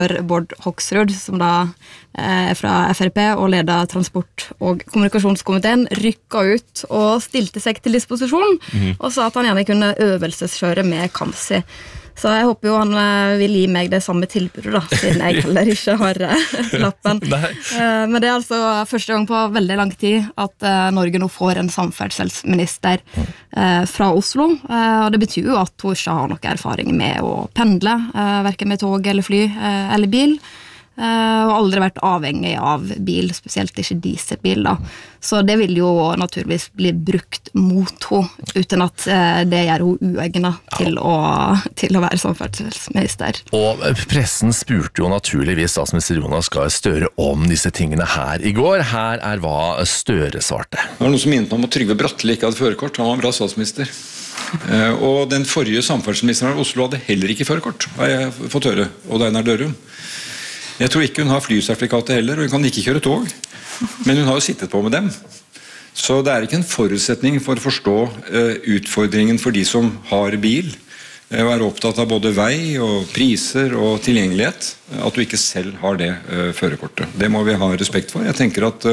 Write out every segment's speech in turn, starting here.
Bård Hoksrud, som da fra FRP og leder transport- og kommunikasjonskomiteen, rykket ut og stilte seg til disposisjon, og sa at han gjerne kunne øvelseskjøre med Kamzy. Så jeg håper jo han vil gi meg det samme tilbudet da, siden jeg heller ikke har lappen. Men det altså første gang på veldig lang tid at Norge nå får en samferdselsminister fra Oslo, og det betyr jo at hun ikke har noe erfaring med å pendle, hverken med tog eller fly eller bil, og aldri vært avhengig av bil, spesielt ikke dieselbil da. Så det vil jo naturligvis bli brukt mot henne, uten at det gjør hun uegnet til å være samferdselsminister. Og pressen spurte jo naturligvis statsminister Jonas Gahr Støre om disse tingene her i går. Her hva Støre svarte. Det var noe som minnet meg om at Trygve Bratteli ikke hadde førerkort. Han var en bra statsminister. Og den forrige samferdselsministeren av Oslo hadde heller ikke førerkort, har jeg fått høre, og Einar Dørum. Jeg tror ikke hun har flysertifikatet heller, og hun kan ikke kjøre tog. Men hun har jo sittet på med dem. Så det er ikke en forutsetning for å forstå utfordringen for de som har bil, og er opptatt av både vei og priser og tilgjengelighet, at du ikke selv har det førerkortet. Det må vi ha respekt for. Jeg tenker at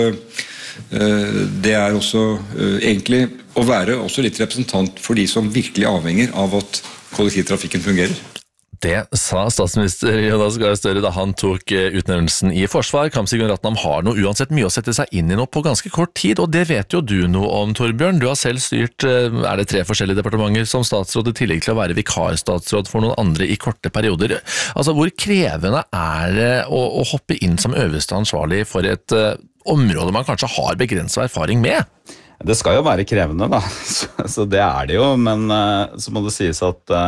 det er også egentlig å være også litt representant for de som virkelig avhenger av at kollektivtrafikken fungerer. Det sa statsminister Jonas Gahr Støre da han tok utnevnelsen i forsvar. Kamzy Gunaratnam har nå uansett mye å sette seg inn i nå på ganske kort tid, og det vet jo du noe om, Torbjørn. Du har selv styrt, det 3 forskjellige departementer som statsråd, i tillegg til å være vikarstatsråd for noen andre i korte perioder. Altså, hvor krevende det å hoppe inn som øverste ansvarlig for et område man kanskje har begrenset erfaring med? Det skal jo være krevende da, så det det jo, men så må det sies at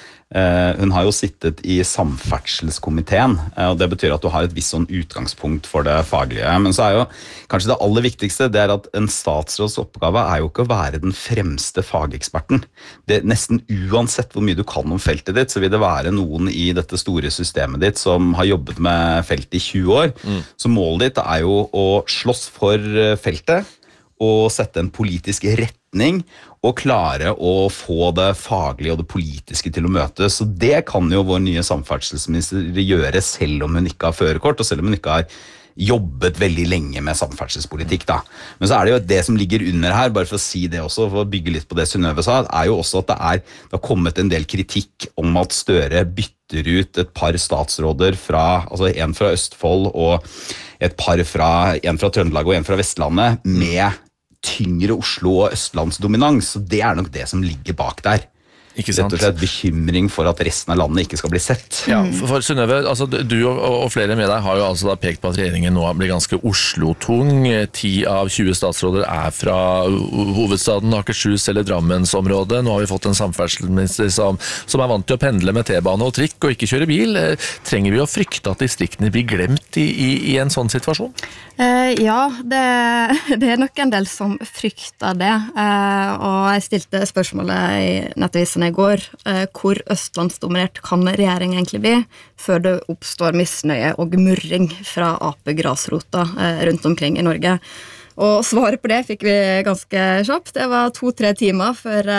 hun har jo sittet i samferdselskomiteen, og det betyr at du har et visst sånn utgangspunkt for det faglige. Men så jo kanskje det aller viktigste, det at en statsråds oppgave jo ikke å være den fremste fageksperten. Nesten uansett hvor mye du kan om feltet ditt, så vil det være noen i dette store systemet ditt som har jobbet med feltet i 20 år. Så målet ditt jo å slåss for feltet, og sette en politisk retning, og klare å få det faglige og det politiske til å møtes. Så det kan jo vår nye samferdselsminister gjøre, selv om hun ikke har førerkort, og selv om hun ikke har jobbet veldig lenge med samferdselspolitikk da. Men så det jo det som ligger under her, bare for å si det også, for å bygge litt på det Synnøve sa, jo også at det har kommet en del kritikk om at Støre bytter ut et par statsråder altså en fra Østfold og en fra Trøndelag og en fra Vestlandet, med tyngre Oslo- og Østlandsdominans, så det nok det som ligger bak der. Ikke sant? Rett og slett bekymring for at resten av landet ikke skal bli sett. Ja, for Synnøve, altså, du og flere med deg har jo altså da pekt på at regjeringen nå blir ganske Oslo-tung. 10 av 20 statsråder fra hovedstaden, Akershus eller Drammensområdet. Nå har vi fått en samferdselsminister som vant til å pendle med T-bane og trikk og ikke kjøre bil. Trenger vi å frykte at distriktene blir glemt i en sånn situasjon? Ja, det nok en del som frykter det, og jeg stilte spørsmålet i Nettavisen i går, hvor østlandsdominert kan regjeringen egentlig bli, før det oppstår misnøye og murring fra AP-grasrota rundt omkring i Norge. Og svaret på det fikk vi ganske kjapt. Det var 2-3 timer før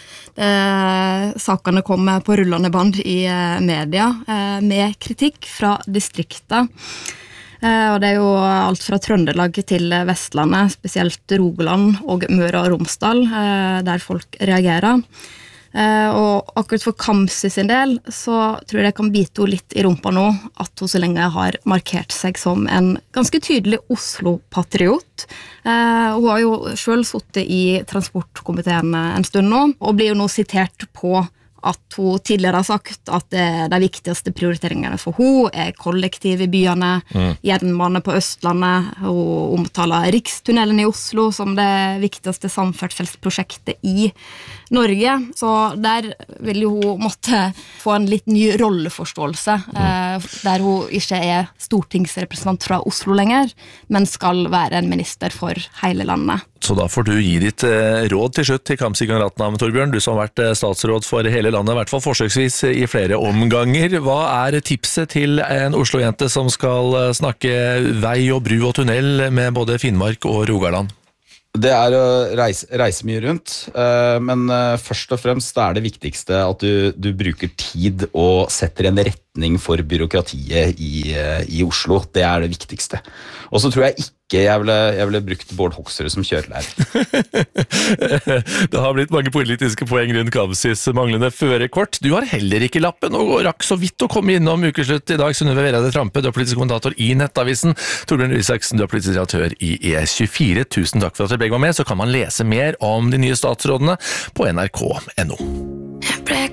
sakene kom på rullende band i media, med kritikk fra distriktet. Og det jo alt fra Trøndelag til Vestlandet, spesielt Rogaland og Møre og Romsdal, der folk reagerer. Og akkurat for Kamzy sin del, så tror jeg det kan bite henne litt i rumpa nå, at hun så lenge har markert seg som en ganske tydelig Oslo-patriot. Hun har jo selv sittet i transportkomiteen en stund nå, og blir jo nå sitert på at hun tidligere har sagt at de viktigste prioriteringene for hun kollektiv i byene, jernbane på Østlandet, hun omtaler Rikstunnelen i Oslo som det viktigste samferdselsprosjektet i Norge, så der vil jo hun måtte få en litt ny rolleforståelse, der hun ikke stortingsrepresentant fra Oslo lenger, men skal være en minister for hele landet. Så da får du gi ditt råd til slutt til Kamzy Gunaratnam, Torbjørn, du som har vært statsråd for hele landet, i hvert fall forsøksvis i flere omganger. Hva tipset til en Oslo-jente som skal snakke vei og bru og tunnel med både Finnmark og Rogaland? Det å reise mye rundt, men først og fremst det viktigste at du bruker tid og setter en retning retning for byråkratiet i Oslo. Det det viktigste. Og så tror jeg ikke jeg ville brukt Bård Hoksrud som kjørelærer. Det har blitt mange politiske poeng rundt Kamzys manglende førerkort. Du har heller ikke lappen, og rakk så vidt å komme innom ukeslutt i dag. Synnøve Vereide Trampe, du er politisk kommentator i Nettavisen. Torbjørn Røe Isaksen, du er politisk redaktør i E24. Tusen takk for at dere begge var med. Så kan man lese mer om de nye statsrådene på nrk.no.